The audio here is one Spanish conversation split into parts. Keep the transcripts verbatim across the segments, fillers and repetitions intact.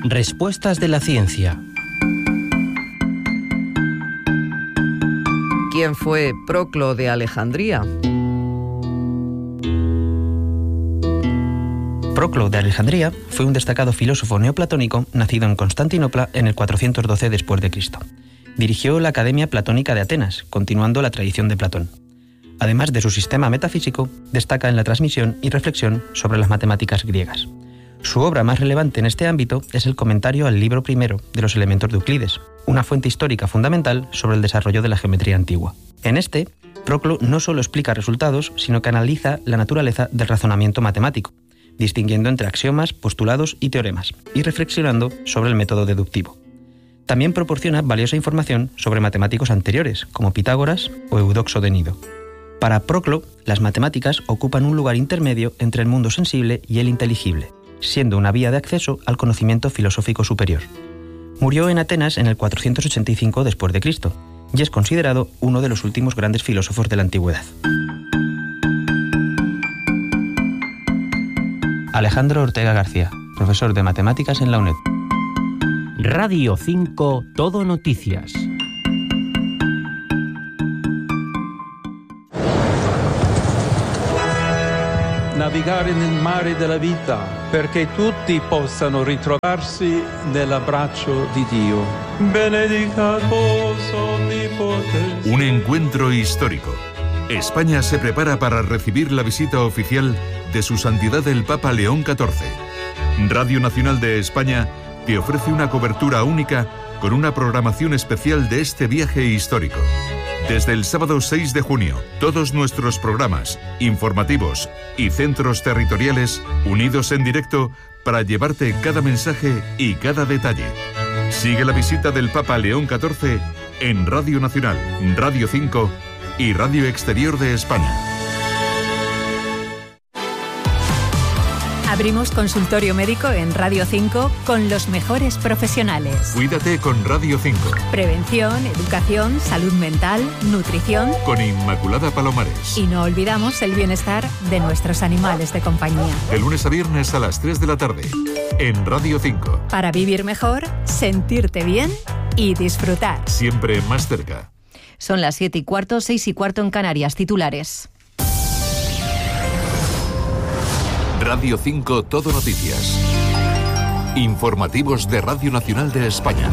Respuestas de la ciencia. ¿Quién fue Proclo de Alejandría? Proclo de Alejandría fue un destacado filósofo neoplatónico nacido en Constantinopla en el cuatrocientos doce después de Cristo. Dirigió la Academia Platónica de Atenas, continuando la tradición de Platón. Además de su sistema metafísico, destaca en la transmisión y reflexión sobre las matemáticas griegas. Su obra más relevante en este ámbito es el comentario al libro primero de los elementos de Euclides, una fuente histórica fundamental sobre el desarrollo de la geometría antigua. En este, Proclo no solo explica resultados, sino que analiza la naturaleza del razonamiento matemático, distinguiendo entre axiomas, postulados y teoremas, y reflexionando sobre el método deductivo. También proporciona valiosa información sobre matemáticos anteriores, como Pitágoras o Eudoxo de Nido. Para Proclo, las matemáticas ocupan un lugar intermedio entre el mundo sensible y el inteligible, siendo una vía de acceso al conocimiento filosófico superior. Murió en Atenas en el cuatrocientos ochenta y cinco después de Cristo y es considerado uno de los últimos grandes filósofos de la antigüedad. Alejandro Ortega García, profesor de matemáticas en la UNED. Radio cinco Todo Noticias. Navigare nel mare della vita perché tutti possano ritrovarsi nell'abbraccio di Dio. Benedicat vos omnipotens. Un encuentro histórico. España se prepara para recibir la visita oficial de Su Santidad el Papa León catorce. Radio Nacional de España te ofrece una cobertura única con una programación especial de este viaje histórico. Desde el sábado seis de junio, todos nuestros programas, informativos y centros territoriales unidos en directo para llevarte cada mensaje y cada detalle. Sigue la visita del Papa León catorce en Radio Nacional, Radio cinco y Radio Exterior de España. Abrimos consultorio médico en Radio cinco con los mejores profesionales. Cuídate con Radio cinco. Prevención, educación, salud mental, nutrición. Con Inmaculada Palomares. Y no olvidamos el bienestar de nuestros animales de compañía. De lunes a viernes a las tres de la tarde en Radio cinco. Para vivir mejor, sentirte bien y disfrutar. Siempre más cerca. Son las siete y cuarto, seis y cuarto en Canarias. Titulares. Radio cinco Todo Noticias. Informativos de Radio Nacional de España.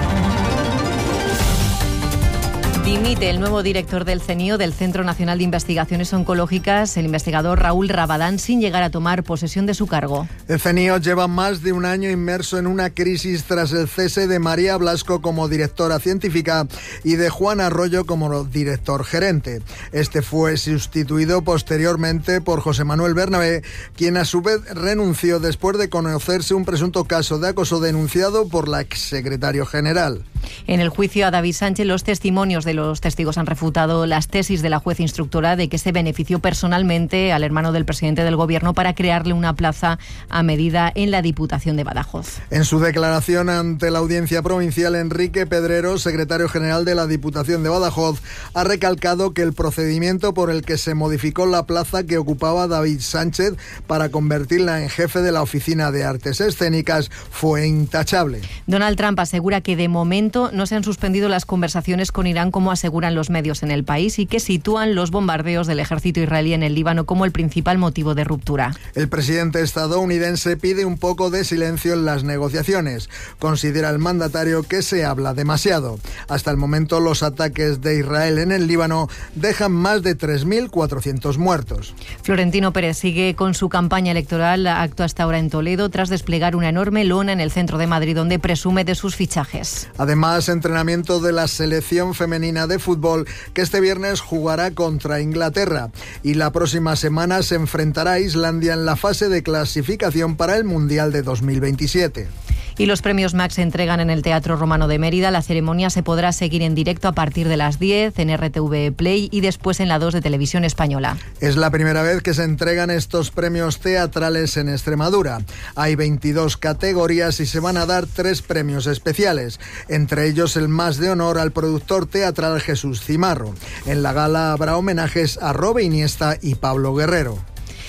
Dimite el nuevo director del CENIO, del Centro Nacional de Investigaciones Oncológicas, el investigador Raúl Rabadán, sin llegar a tomar posesión de su cargo. El CENIO lleva más de un año inmerso en una crisis tras el cese de María Blasco como directora científica y de Juan Arroyo como director gerente. Este fue sustituido posteriormente por José Manuel Bernabé, quien a su vez renunció después de conocerse un presunto caso de acoso denunciado por la exsecretario general. En el juicio a David Sánchez, los testimonios de los testigos han refutado las tesis de la juez instructora de que se benefició personalmente al hermano del presidente del Gobierno para crearle una plaza a medida en la Diputación de Badajoz. En su declaración ante la Audiencia Provincial, Enrique Pedrero, secretario general de la Diputación de Badajoz, ha recalcado que el procedimiento por el que se modificó la plaza que ocupaba David Sánchez para convertirla en jefe de la Oficina de Artes Escénicas fue intachable. Donald Trump asegura que de momento no se han suspendido las conversaciones con Irán, como aseguran los medios en el país, y que sitúan los bombardeos del ejército israelí en el Líbano como el principal motivo de ruptura. El presidente estadounidense pide un poco de silencio en las negociaciones. Considera el mandatario que se habla demasiado. Hasta el momento, los ataques de Israel en el Líbano dejan más de tres mil cuatrocientos muertos. Florentino Pérez sigue con su campaña electoral. Actúa hasta ahora en Toledo tras desplegar una enorme lona en el centro de Madrid, donde presume de sus fichajes. Además, entrenamiento de la selección femenina de fútbol, que este viernes jugará contra Inglaterra y la próxima semana se enfrentará a Islandia en la fase de clasificación para el Mundial de dos mil veintisiete. Y los premios Max se entregan en el Teatro Romano de Mérida. La ceremonia se podrá seguir en directo a partir de las diez en R T V Play y después en la dos de Televisión Española. Es la primera vez que se entregan estos premios teatrales en Extremadura. Hay veintidós categorías y se van a dar tres premios especiales, entre ellos el más de honor al productor teatral Jesús Cimarro. En la gala habrá homenajes a Robe Iniesta y Pablo Guerrero.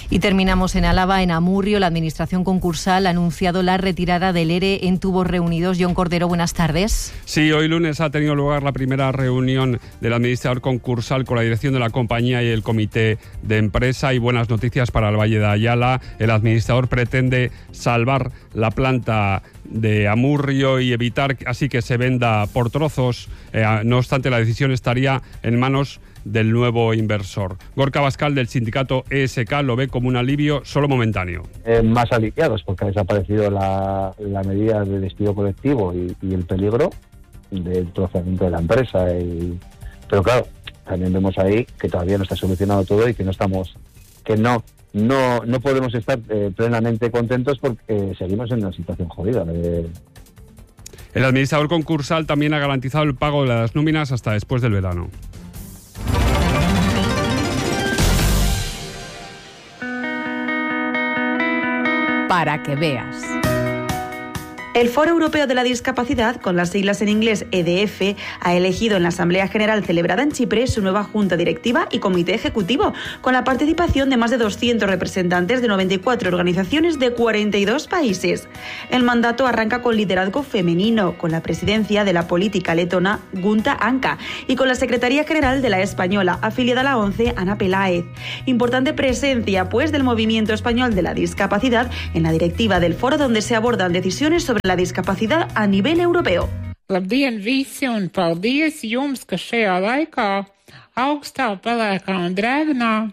Y terminamos en Álava, en Amurrio. La Administración concursal ha anunciado la retirada del E R E en tubos reunidos. John Cordero, buenas tardes. Sí, hoy lunes ha tenido lugar la primera reunión del administrador concursal con la dirección de la compañía y el comité de empresa. Y buenas noticias para el Valle de Ayala. El administrador pretende salvar la planta de Amurrio y evitar así que se venda por trozos. Eh, no obstante, la decisión estaría en manos del nuevo inversor. Gorka Bascal, del sindicato E S K, lo ve como un alivio solo momentáneo. Eh, más aliviados porque ha desaparecido la, la medida de despido colectivo y, y el peligro del trozamiento de la empresa. Y, pero claro, también vemos ahí que todavía no está solucionado todo y que no estamos, que no no no podemos estar eh, plenamente contentos porque seguimos en una situación jodida. Eh. El administrador concursal también ha garantizado el pago de las nóminas hasta después del verano. Para que veas. El Foro Europeo de la Discapacidad, con las siglas en inglés E D F, ha elegido en la Asamblea General celebrada en Chipre su nueva Junta Directiva y Comité Ejecutivo, con la participación de más de doscientos representantes de noventa y cuatro organizaciones de cuarenta y dos países. El mandato arranca con liderazgo femenino, con la presidencia de la política letona Gunta Anka y con la Secretaría General de la española, afiliada a la ONCE, Ana Peláez. Importante presencia, pues, del movimiento español de la discapacidad en la directiva del foro, donde se abordan decisiones sobre la discapacidad a nivel europeo. Labdien visi un paldies jums, ka šajā laikā augstā pelēkā un drēgnā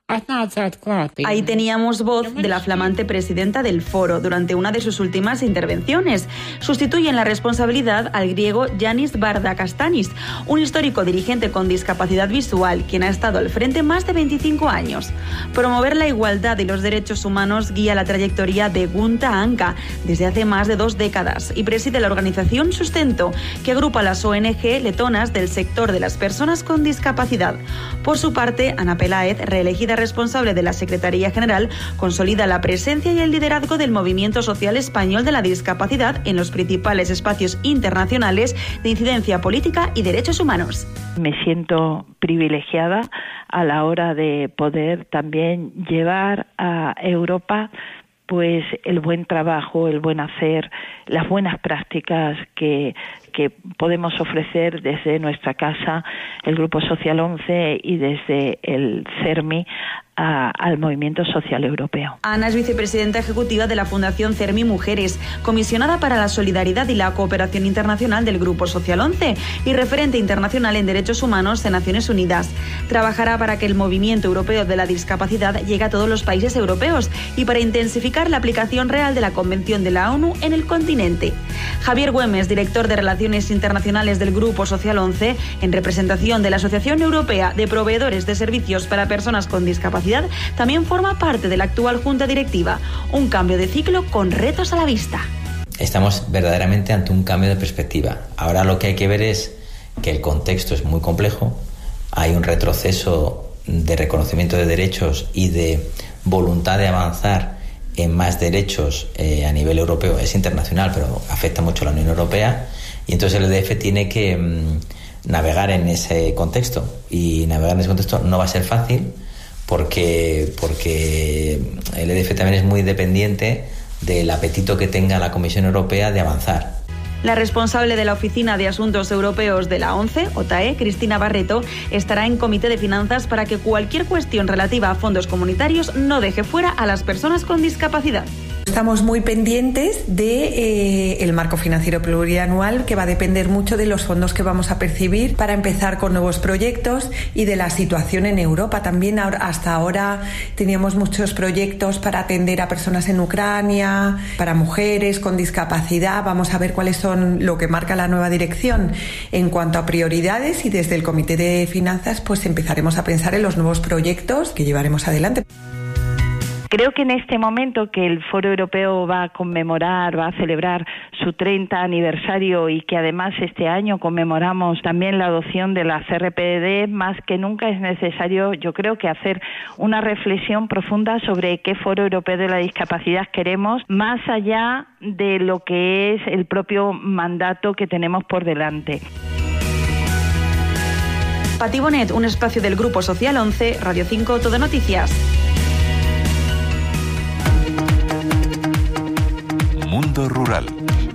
Ahí teníamos voz de la flamante presidenta del foro durante una de sus últimas intervenciones. Sustituye en la responsabilidad al griego Yanis Bardakastanis, un histórico dirigente con discapacidad visual, quien ha estado al frente más de veinticinco años. Promover la igualdad y los derechos humanos guía la trayectoria de Gunta Anka desde hace más de dos décadas y preside la organización Sustento, que agrupa las O N G letonas del sector de las personas con discapacidad. Por su parte, Ana Peláez, reelegida responsable de la Secretaría General, consolida la presencia y el liderazgo del movimiento social español de la discapacidad en los principales espacios internacionales de incidencia política y derechos humanos. Me siento privilegiada a la hora de poder también llevar a Europa pues el buen trabajo, el buen hacer, las buenas prácticas que, que podemos ofrecer desde nuestra casa, el Grupo Social once y desde el CERMI a, al Movimiento Social Europeo. Ana es vicepresidenta ejecutiva de la Fundación CERMI Mujeres, comisionada para la solidaridad y la cooperación internacional del Grupo Social once y referente internacional en derechos humanos de Naciones Unidas. Trabajará para que el Movimiento Europeo de la Discapacidad llegue a todos los países europeos y para intensificar la aplicación real de la Convención de la ONU en el continente. Javier Güemes, director de Relaciones Internacionales del Grupo Social once, en representación de la Asociación Europea de Proveedores de Servicios para Personas con Discapacidad, también forma parte de la actual Junta Directiva. Un cambio de ciclo con retos a la vista. Estamos verdaderamente ante un cambio de perspectiva. Ahora lo que hay que ver es que el contexto es muy complejo, hay un retroceso de reconocimiento de derechos y de voluntad de avanzar en más derechos eh, a nivel europeo. Es internacional, pero afecta mucho a la Unión Europea, y entonces el E D F tiene que mmm, navegar en ese contexto, y navegar en ese contexto no va a ser fácil porque, porque el E D F también es muy dependiente del apetito que tenga la Comisión Europea de avanzar. La responsable de la Oficina de Asuntos Europeos de la ONCE, O T A E, Cristina Barreto, estará en Comité de Finanzas para que cualquier cuestión relativa a fondos comunitarios no deje fuera a las personas con discapacidad. Estamos muy pendientes de eh, el marco financiero plurianual, que va a depender mucho de los fondos que vamos a percibir para empezar con nuevos proyectos y de la situación en Europa. También ahora, hasta ahora teníamos muchos proyectos para atender a personas en Ucrania, para mujeres con discapacidad. Vamos a ver cuáles son lo que marca la nueva dirección en cuanto a prioridades, y desde el Comité de Finanzas pues empezaremos a pensar en los nuevos proyectos que llevaremos adelante. Creo que en este momento que el Foro Europeo va a conmemorar, va a celebrar su treinta aniversario, y que además este año conmemoramos también la adopción de la C R P D, más que nunca es necesario, yo creo, que hacer una reflexión profunda sobre qué Foro Europeo de la Discapacidad queremos, más allá de lo que es el propio mandato que tenemos por delante. Pati Bonet, un espacio del Grupo Social once, Radio cinco, Todo Noticias.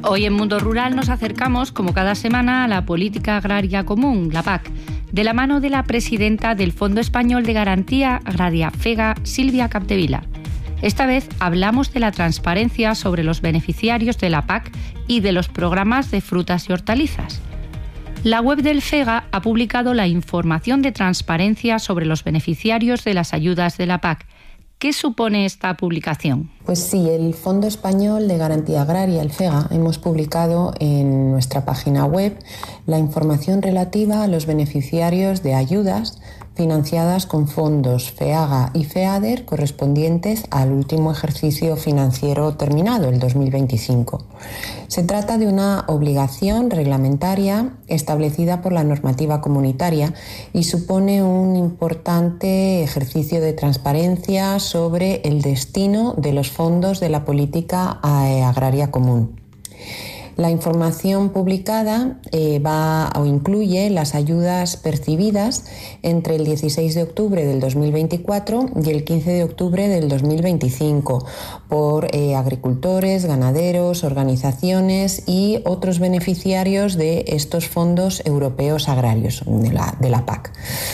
Hoy en Mundo Rural nos acercamos, como cada semana, a la política agraria común, la P A C, de la mano de la presidenta del Fondo Español de Garantía Agraria, FEGA, Silvia Capdevila. Esta vez hablamos de la transparencia sobre los beneficiarios de la P A C y de los programas de frutas y hortalizas. La web del FEGA ha publicado la información de transparencia sobre los beneficiarios de las ayudas de la P A C. ¿Qué supone esta publicación? Pues sí, el Fondo Español de Garantía Agraria, el FEGA, hemos publicado en nuestra página web la información relativa a los beneficiarios de ayudas financiadas con fondos FEAGA y FEADER correspondientes al último ejercicio financiero terminado, el dos mil veinticinco. Se trata de una obligación reglamentaria establecida por la normativa comunitaria y supone un importante ejercicio de transparencia sobre el destino de los fondos de la política agraria común. La información publicada eh, va o incluye las ayudas percibidas entre el dieciséis de octubre del dos mil veinticuatro y el quince de octubre del dos mil veinticinco por eh, agricultores, ganaderos, organizaciones y otros beneficiarios de estos fondos europeos agrarios de la, de la P A C.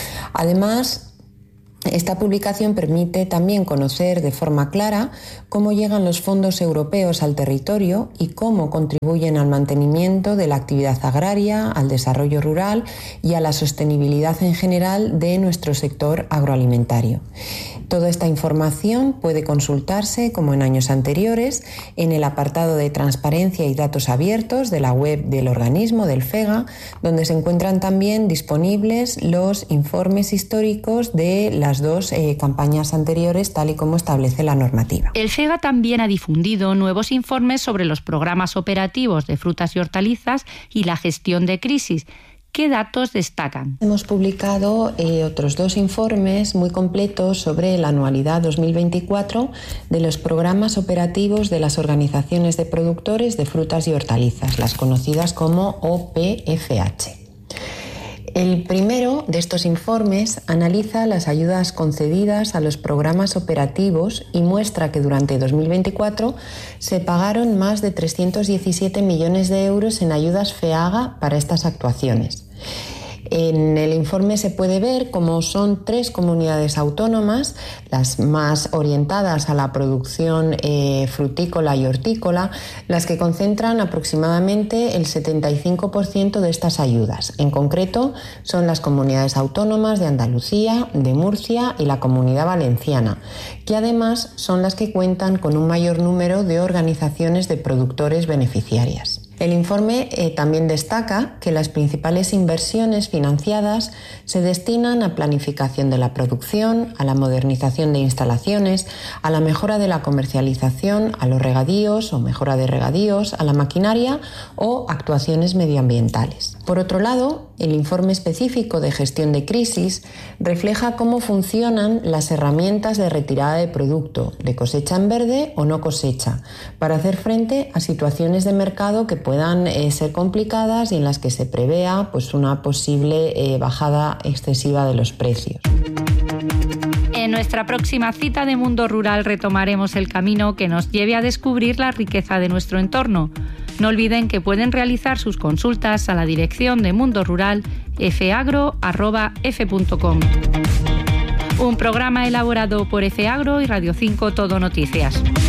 Además, esta publicación permite también conocer de forma clara cómo llegan los fondos europeos al territorio y cómo contribuyen al mantenimiento de la actividad agraria, al desarrollo rural y a la sostenibilidad en general de nuestro sector agroalimentario. Toda esta información puede consultarse, como en años anteriores, en el apartado de Transparencia y Datos Abiertos de la web del organismo, del FEGA, donde se encuentran también disponibles los informes históricos de las dos eh, campañas anteriores, tal y como establece la normativa. El FEGA también ha difundido nuevos informes sobre los programas operativos de frutas y hortalizas y la gestión de crisis. ¿Qué datos destacan? Hemos publicado eh, otros dos informes muy completos sobre la anualidad dos mil veinticuatro de los programas operativos de las organizaciones de productores de frutas y hortalizas, las conocidas como O P F H. El primero de estos informes analiza las ayudas concedidas a los programas operativos y muestra que durante dos mil veinticuatro se pagaron más de trescientos diecisiete millones de euros en ayudas FEAGA para estas actuaciones. En el informe se puede ver cómo son tres comunidades autónomas, las más orientadas a la producción eh, frutícola y hortícola, las que concentran aproximadamente el setenta y cinco por ciento de estas ayudas. En concreto, son las comunidades autónomas de Andalucía, de Murcia y la Comunidad Valenciana, que además son las que cuentan con un mayor número de organizaciones de productores beneficiarias. El informe eh, también destaca que las principales inversiones financiadas se destinan a planificación de la producción, a la modernización de instalaciones, a la mejora de la comercialización, a los regadíos o mejora de regadíos, a la maquinaria o actuaciones medioambientales. Por otro lado, el informe específico de gestión de crisis refleja cómo funcionan las herramientas de retirada de producto, de cosecha en verde o no cosecha, para hacer frente a situaciones de mercado que puedan eh, ser complicadas y en las que se prevea pues, una posible eh, bajada excesiva de los precios. En nuestra próxima cita de Mundo Rural retomaremos el camino que nos lleve a descubrir la riqueza de nuestro entorno. No olviden que pueden realizar sus consultas a la dirección de Mundo Rural efeagro arroba efe punto com. Un programa elaborado por Efeagro y Radio cinco Todo Noticias.